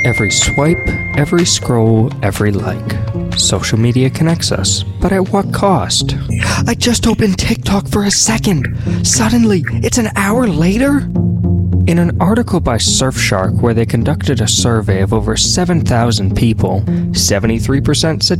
Every swipe, every scroll, every like. Social media connects us, but at what cost? I just opened TikTok for a second. Suddenly, it's an hour later? In an article by Surfshark where they conducted a survey of over 7,000 people, 73% said